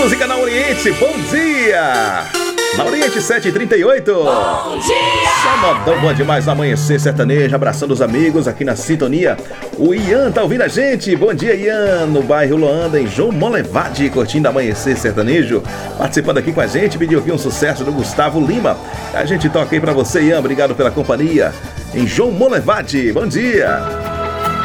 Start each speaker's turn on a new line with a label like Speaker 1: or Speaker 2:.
Speaker 1: música na Oriente, bom dia! Na Oriente 7h38.
Speaker 2: Bom dia!
Speaker 1: Só modão bom demais no Amanhecer Sertanejo, abraçando os amigos aqui na sintonia. O Ian tá ouvindo a gente, bom dia Ian, no bairro Loanda, em João Molevade, curtindo Amanhecer Sertanejo. Participando aqui com a gente, pediu aqui um sucesso do Gustavo Lima. A gente toca aí pra você, Ian, obrigado pela companhia. Em João Molevade, bom dia!